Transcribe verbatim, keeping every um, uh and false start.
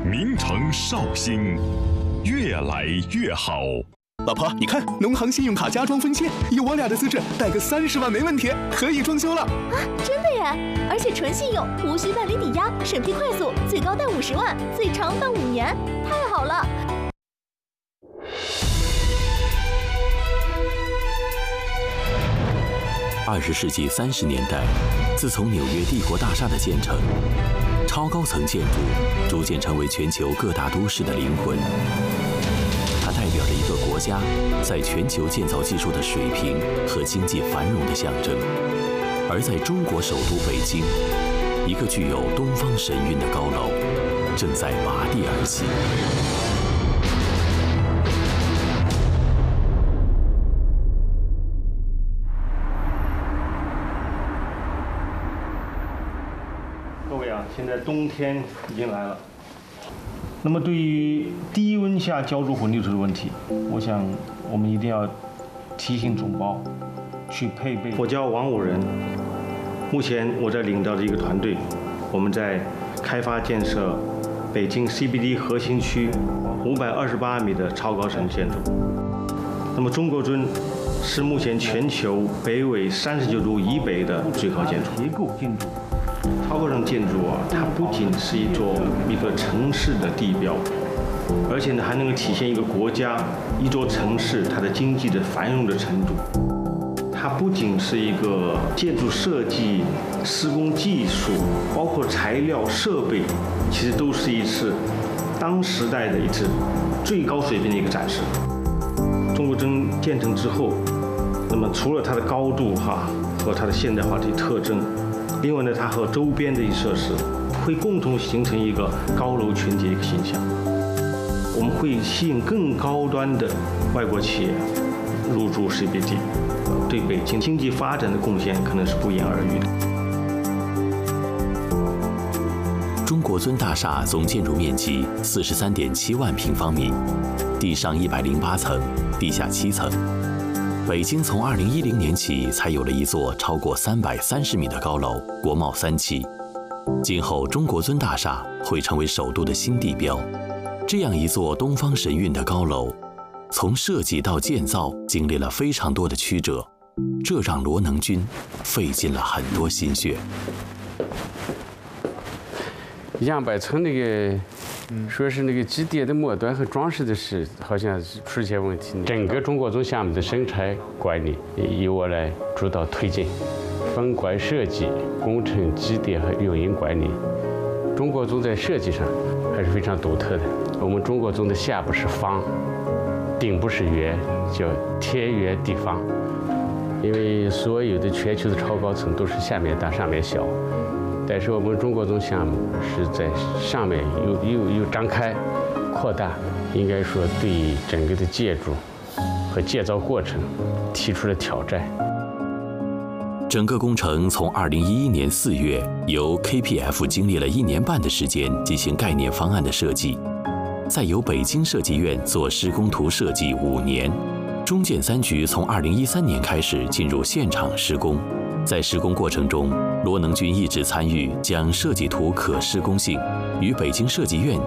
名城绍兴，越来越好。 老婆，你看，农行信用卡加装分期，以我俩的资质，贷个三十万没问题，可以装修了。 啊，真的耶！而且纯信用，无需办理抵押，审批快速，最高贷五十万，最长办五年，太好了！ 二十世纪三十年代，自从纽约帝国大厦的建成，超高层建筑逐渐成为全球各大都市的灵魂。它代表着一个国家在全球建造技术的水平和经济繁荣的象征。而在中国首都北京，一个具有东方神韵的高楼正在拔地而起。 各位啊，现在冬天已经来了。那么对于低温下浇筑混凝土的问题，我想我们一定要提醒总包去配备。我叫王武仁，目前我在领导的一个团队，我们在开发建设北京 C B D 核心区五百二十八米的超高层建筑。那么中国尊是目前全球北纬三十九度以北的最高建筑。结构建筑。超高层建筑啊，它不仅是一座一个城市的地标，而且呢还能够体现一个国家、一座城市它的经济的繁荣的程度。它不仅是一个建筑设计、施工技术，包括材料、设备，其实都是一次当时代的一次最高水平的一个展示。中国尊建成之后，那么除了它的高度哈和它的现代化的特征。另外呢，它和周边的一些设施会共同形成一个高楼群体的一个形象。我们会吸引更高端的外国企业入驻 C B D， 对北京经济发展的贡献可能是不言而喻的。中国尊大厦总建筑面积四十三点七万平方米，地上一百零八层，地下七层。北京从二零一零年起才有了一座超过三百三十米的高楼——国贸三期。今后中国尊大厦会成为首都的新地标。这样一座东方神韵的高楼，从设计到建造经历了非常多的曲折，这让罗能军费尽了很多心血。 杨百村那个。说是那个基点的末端和装饰的事，好像是出现问题。整个中国尊项目的生产管理由我来主导推进，分管设计、工程基点和运营管理。中国尊在设计上还是非常独特的。我们中国尊的下部是方，顶部是圆，叫天圆地方。因为所有的全球的超高层都是下面大上面小。但是我们中国尊项目是在上面又又又张开、扩大，应该说对整个的建筑和建造过程提出了挑战。 整个工程从二零一一年四月由 K P F 经历了一年半的时间进行概念方案的设计，再由北京设计院做施工图设计五年，中建三局从二零一三年开始进入现场施工。在施工过程中，罗能军一直参与将设计图可施工性与北京设计院